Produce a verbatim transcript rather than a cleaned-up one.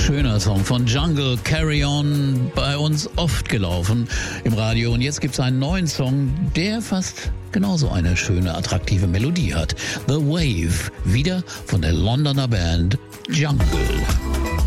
Schöner Song von Jungle, Carry On, bei uns oft gelaufen im Radio. Und jetzt gibt's einen neuen Song, der fast genauso eine schöne, attraktive Melodie hat. The Wave, wieder von der Londoner Band Jungle.